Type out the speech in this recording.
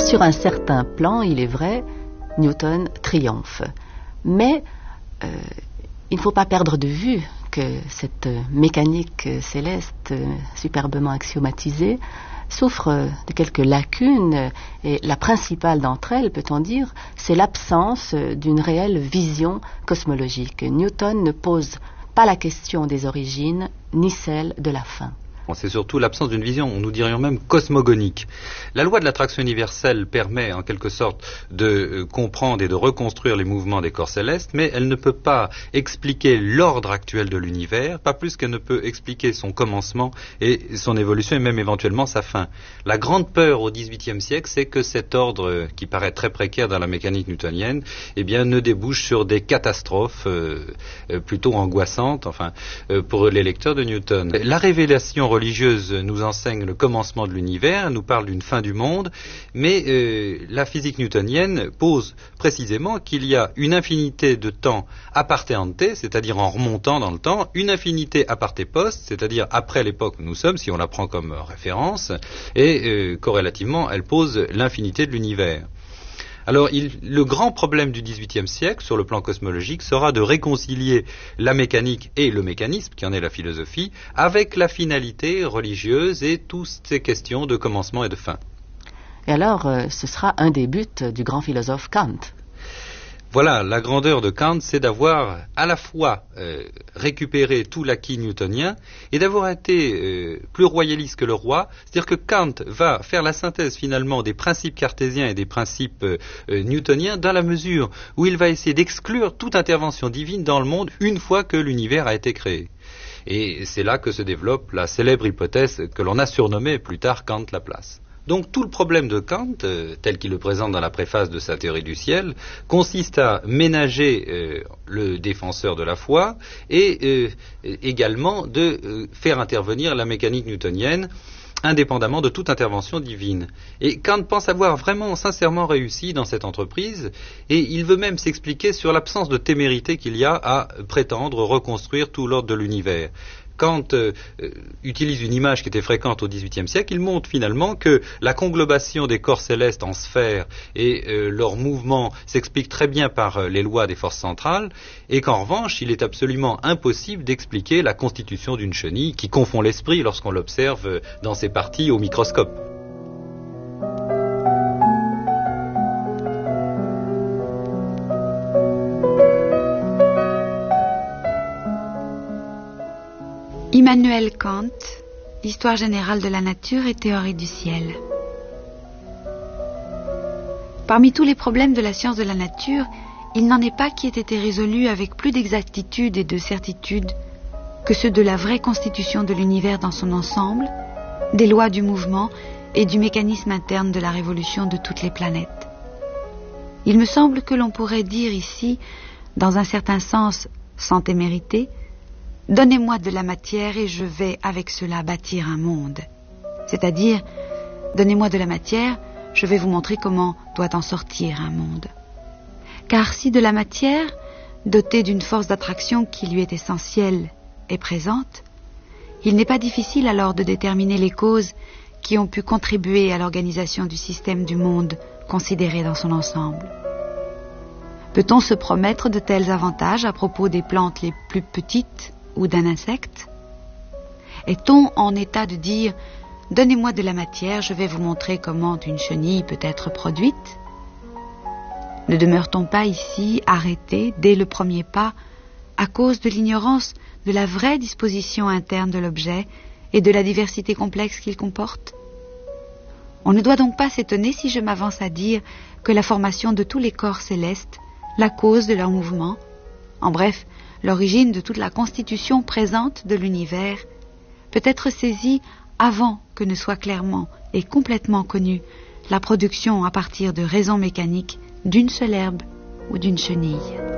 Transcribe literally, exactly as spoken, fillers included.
sur un certain plan, il est vrai, Newton triomphe. Mais euh, il ne faut pas perdre de vue que cette mécanique céleste superbement axiomatisée souffre de quelques lacunes, et la principale d'entre elles, peut-on dire, c'est l'absence d'une réelle vision cosmologique. Newton ne pose pas la question des origines, ni celle de la fin. C'est surtout l'absence d'une vision, nous dirions même cosmogonique. La loi de l'attraction universelle permet en quelque sorte de euh, comprendre et de reconstruire les mouvements des corps célestes, mais elle ne peut pas expliquer l'ordre actuel de l'univers, pas plus qu'elle ne peut expliquer son commencement et son évolution et même éventuellement sa fin. La grande peur au dix-huitième siècle, c'est que cet ordre, euh, qui paraît très précaire dans la mécanique newtonienne, eh bien, ne débouche sur des catastrophes euh, euh, plutôt angoissantes, enfin, euh, pour les lecteurs de Newton. La révélation religieuse nous enseigne le commencement de l'univers, nous parle d'une fin du monde, mais euh, la physique newtonienne pose précisément qu'il y a une infinité de temps a parte ante, c'est-à-dire en remontant dans le temps, une infinité a parte post, c'est-à-dire après l'époque où nous sommes, si on la prend comme référence, et euh, corrélativement, elle pose l'infinité de l'univers. Alors, il, le grand problème du dix-huitième siècle, sur le plan cosmologique, sera de réconcilier la mécanique et le mécanisme, qui en est la philosophie, avec la finalité religieuse et toutes ces questions de commencement et de fin. Et alors, euh, ce sera un des buts du grand philosophe Kant. Voilà, la grandeur de Kant, c'est d'avoir à la fois euh, récupéré tout l'acquis newtonien et d'avoir été euh, plus royaliste que le roi. C'est-à-dire que Kant va faire la synthèse finalement des principes cartésiens et des principes euh, euh, newtoniens dans la mesure où il va essayer d'exclure toute intervention divine dans le monde une fois que l'univers a été créé. Et c'est là que se développe la célèbre hypothèse que l'on a surnommée plus tard Kant-Laplace. Donc tout le problème de Kant, euh, tel qu'il le présente dans la préface de sa théorie du ciel, consiste à ménager euh, le défenseur de la foi et euh, également de euh, faire intervenir la mécanique newtonienne indépendamment de toute intervention divine. Et Kant pense avoir vraiment sincèrement réussi dans cette entreprise, et il veut même s'expliquer sur l'absence de témérité qu'il y a à prétendre reconstruire tout l'ordre de l'univers. Kant euh, utilise une image qui était fréquente au dix-huitième siècle. Il montre finalement que la conglobation des corps célestes en sphères et euh, leur mouvement s'explique très bien par euh, les lois des forces centrales, et qu'en revanche, il est absolument impossible d'expliquer la constitution d'une chenille qui confond l'esprit lorsqu'on l'observe euh, dans ses parties au microscope. Immanuel Kant, Histoire générale de la nature et théorie du ciel. Parmi tous les problèmes de la science de la nature, il n'en est pas qui ait été résolu avec plus d'exactitude et de certitude que ceux de la vraie constitution de l'univers dans son ensemble, des lois du mouvement et du mécanisme interne de la révolution de toutes les planètes. Il me semble que l'on pourrait dire ici, dans un certain sens sans témérité, « Donnez-moi de la matière et je vais avec cela bâtir un monde ». C'est-à-dire, donnez-moi de la matière, je vais vous montrer comment doit en sortir un monde. Car si de la matière, dotée d'une force d'attraction qui lui est essentielle, est présente, il n'est pas difficile alors de déterminer les causes qui ont pu contribuer à l'organisation du système du monde considéré dans son ensemble. Peut-on se promettre de tels avantages à propos des plantes les plus petites ou d'un insecte? Est-on en état de dire « Donnez-moi de la matière, je vais vous montrer comment une chenille peut être produite » ? Ne demeure-t-on pas ici arrêté dès le premier pas à cause de l'ignorance de la vraie disposition interne de l'objet et de la diversité complexe qu'il comporte? On ne doit donc pas s'étonner si je m'avance à dire que la formation de tous les corps célestes, la cause de leur mouvement, en bref, l'origine de toute la constitution présente de l'univers, peut être saisie avant que ne soit clairement et complètement connue la production à partir de raisons mécaniques d'une seule herbe ou d'une chenille.